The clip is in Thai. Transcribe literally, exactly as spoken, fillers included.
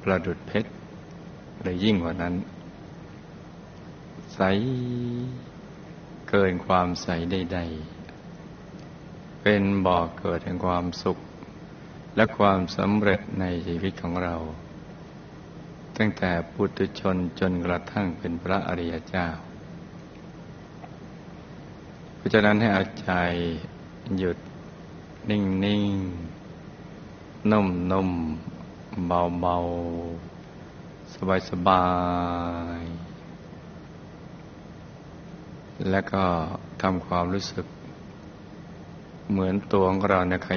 ประดุจเพชรหรือยิ่งกว่านั้นใสเกินความใสใดๆเป็นบ่อเกิดแห่งความสุขและความสำเร็จในชีวิตของเราตั้งแต่ปุถุชนจนกระทั่งเป็นพระอริยเจ้าเพราะฉะนั้นให้เอาใจหยุดนิ่งนิ่งนุ่มนุ่มเบาเบาสบายสบายแล้วก็ทำความรู้สึกเหมือนตัวของเราเนี่ย